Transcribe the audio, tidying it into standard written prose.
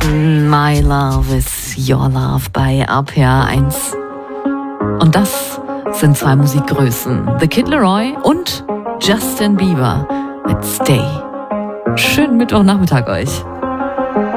My Love is Your Love bei RPR 1. Und das sind zwei Musikgrößen, The Kid Laroi und Justin Bieber mit Stay. Schönen Mittwochnachmittag euch.